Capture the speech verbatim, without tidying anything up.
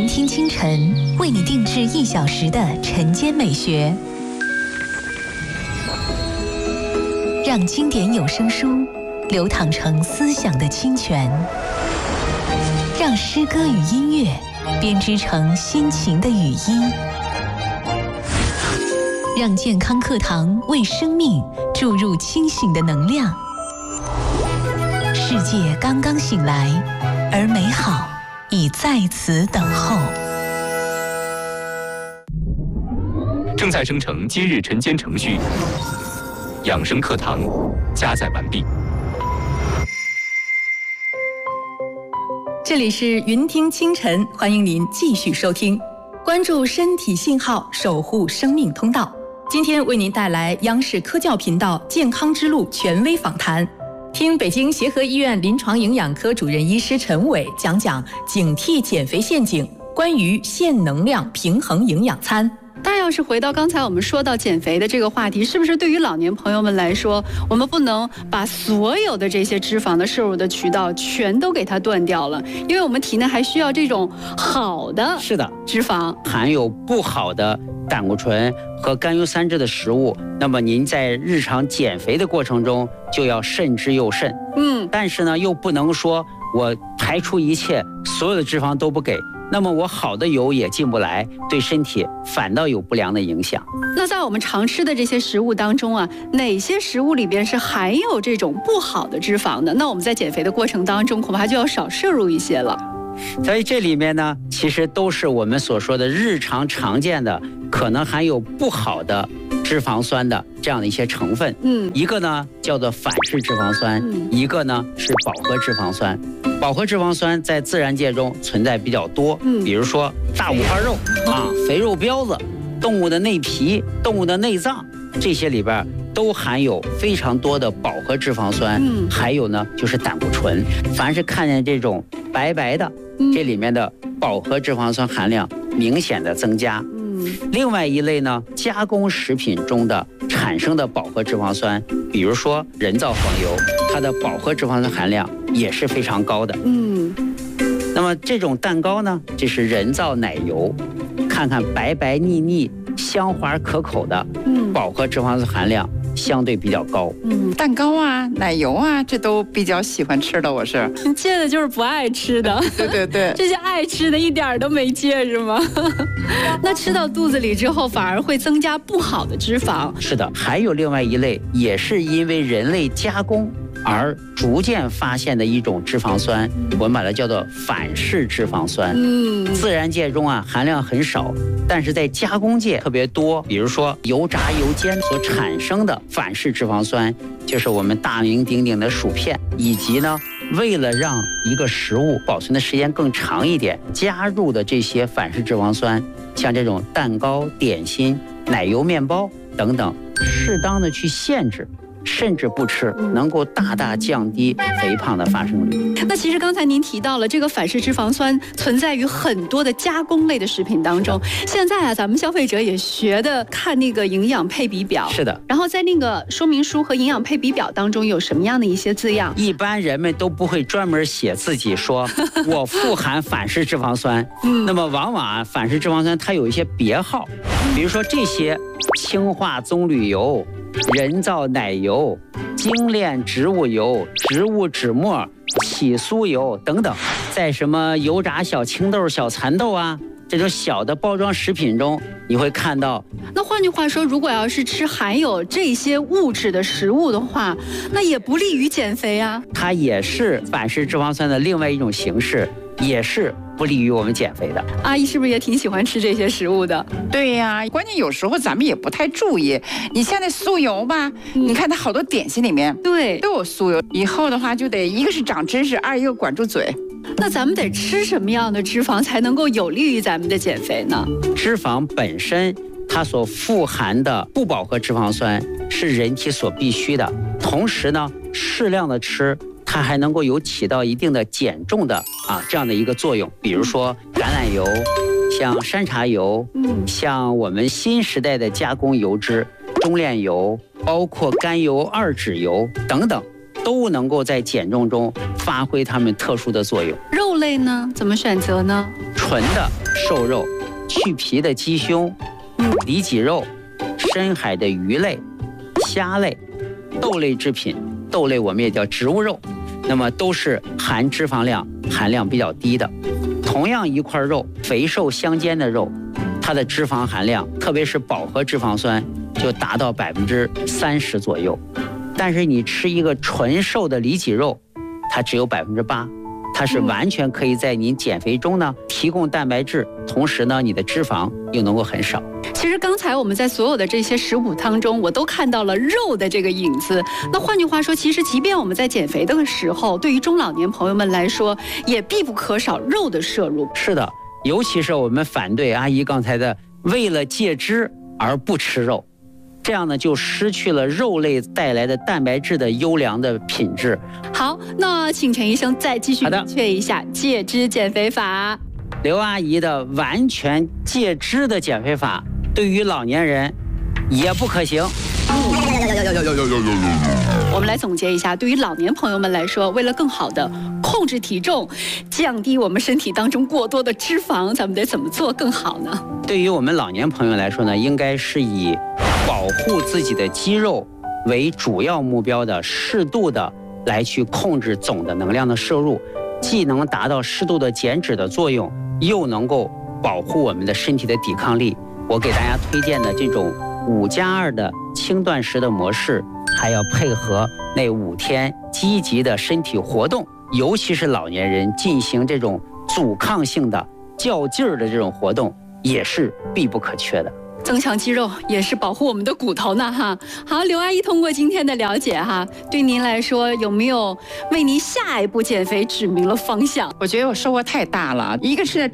听清晨为你定制一小时的晨间美学，让经典有声书流淌成思想的清泉，让诗歌与音乐编织成心情的语音，让健康课堂为生命注入清醒的能量。世界刚刚醒来，而美好已在此等候。 正在生成今日晨间程序，养生课堂加载完毕。 这里是云听清晨，欢迎您继续收听，关注身体信号，守护生命通道。今天为您带来央视科教频道健康之路权威访谈，听北京协和医院临床营养科主任医师陈伟讲讲警惕减肥陷阱，关于限能量平衡营养餐。 但要是回到刚才我们说到减肥的这个话题，是不是对于老年朋友们来说，我们不能把所有的这些脂肪的摄入的渠道全都给它断掉了？因为我们体内还需要这种好的是的脂肪， 含有不好的胆固醇和甘油三酯的食物，那么您在日常减肥的过程中就要慎之又慎。 嗯， 但是呢，又不能说我排除一切，所有的脂肪都不给，那么我好的油也进不来，对身体反倒有不良的影响。 那在我们常吃的这些食物当中啊，哪些食物里边是含有这种不好的脂肪的？那我们在减肥的过程当中，恐怕就要少摄入一些了。 所以这里面呢，其实都是我们所说的日常常见的，可能含有不好的脂肪酸的这样的一些成分。 嗯， 一个呢叫做反式脂肪酸， 嗯、 一个呢是饱和脂肪酸。饱和脂肪酸在自然界中存在比较多， 嗯， 比如说大五花肉啊、肥肉膘子、动物的内皮、动物的内脏，这些里边都含有非常多的饱和脂肪酸。 嗯， 还有呢就是胆固醇。凡是看见这种白白的， 嗯、 这里面的饱和脂肪酸含量明显的增加。 嗯， 另外一类呢，加工食品中的产生的饱和脂肪酸，比如说人造黄油，它的饱和脂肪酸含量也是非常高的。 嗯， 那么这种蛋糕呢，这是人造奶油，看看白白腻腻、香滑可口的， 嗯， 饱和脂肪酸含量相对比较高。 嗯，蛋糕啊、奶油啊，这都比较喜欢吃的。我是戒的就是不爱吃的。 对对对， 这些爱吃的一点都没戒是吗？那吃到肚子里之后，反而会增加不好的脂肪。 是的，还有另外一类，也是因为人类加工而逐渐发现的一种脂肪酸，我们把它叫做反式脂肪酸。 嗯， 自然界中啊含量很少，但是在加工界特别多。比如说油炸油煎所产生的反式脂肪酸，就是我们大名鼎鼎的薯片，以及呢为了让一个食物保存的时间更长一点，加入的这些反式脂肪酸，像这种蛋糕、点心、奶油面包等等，适当的去限制，甚至不吃，能够大大降低肥胖的发生率。 那其实刚才您提到了这个反式脂肪酸存在于很多的加工类的食品当中。现在啊，咱们消费者也学的看那个营养配比表。 是的。 然后在那个说明书和营养配比表当中有什么样的一些字样？ 一般人们都不会专门写自己说我富含反式脂肪酸。嗯，那么往往啊，反式脂肪酸它有一些别号，比如说这些氢化棕榈油、人造奶油、精炼植物油、植物脂末、起酥油等等，在什么油炸小青豆、小蚕豆啊这种小的包装食品中，你会看到。 那换句话说，如果要是吃含有这些物质的食物的话，那也不利于减肥啊。 它也是反式脂肪酸的另外一种形式，也是不利于我们减肥的。 阿姨是不是也挺喜欢吃这些食物的？ 对呀，关键有时候咱们也不太注意。你像那酥油吧，嗯、你看它好多点心里面对都有酥油，以后的话就得一个是长知识，二一个管住嘴。 那咱们得吃什么样的脂肪才能够有利于咱们的减肥呢？ 脂肪本身它所富含的不饱和脂肪酸是人体所必须的，同时呢，适量的吃，它还能够有起到一定的减重的啊这样的一个作用。比如说橄榄油、像山茶油、嗯，像我们新时代的加工油脂、中链油，包括甘油二酯油等等，都能够在减重中发挥它们特殊的作用。 肉类呢，怎么选择呢？ 纯的瘦肉、去皮的鸡胸、里脊肉、深海的鱼类、虾类、豆类制品，豆类我们也叫植物肉，那么都是含脂肪量含量比较低的。同样一块肉，肥瘦相间的肉，它的脂肪含量，特别是饱和脂肪酸，就达到百分之三十左右。但是你吃一个纯瘦的里脊肉，它只有百分之八，它是完全可以在您减肥中呢提供蛋白质，同时呢你的脂肪又能够很少。 其实刚才我们在所有的这些食谱当中，我都看到了肉的这个影子。那换句话说，其实即便我们在减肥的时候，对于中老年朋友们来说，也必不可少肉的摄入。 是的，尤其是我们反对阿姨刚才的为了戒脂而不吃肉，这样呢就失去了肉类带来的蛋白质的优良的品质。 好，那请陈医生再继续明确一下戒脂减肥法。 刘阿姨的完全戒脂的减肥法对于老年人也不可行。 我们来总结一下，对于老年朋友们来说，为了更好的控制体重，降低我们身体当中过多的脂肪，咱们得怎么做更好呢？ 对于我们老年朋友来说呢，应该是以保护自己的肌肉为主要目标的，适度的来去控制总的能量的摄入，既能达到适度的减脂的作用，又能够保护我们的身体的抵抗力。我给大家推荐的这种五加二的轻断食的模式，还要配合那五天积极的身体活动，尤其是老年人进行这种阻抗性的较劲儿的这种活动，也是必不可缺的。 增强肌肉也是保护我们的骨头呢哈。好，刘阿姨通过今天的了解哈，对您来说有没有为您下一步减肥指明了方向？ 我觉得我收获太大了，一个是